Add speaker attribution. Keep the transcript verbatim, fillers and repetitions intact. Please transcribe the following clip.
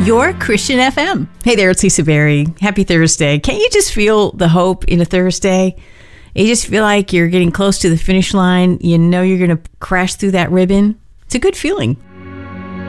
Speaker 1: Your Christian F M. Hey there, it's Lisa Berry. Happy Thursday. Can't you just feel the hope in a Thursday? You just feel like you're getting close to the finish line. You know you're going to crash through that ribbon. It's a good feeling.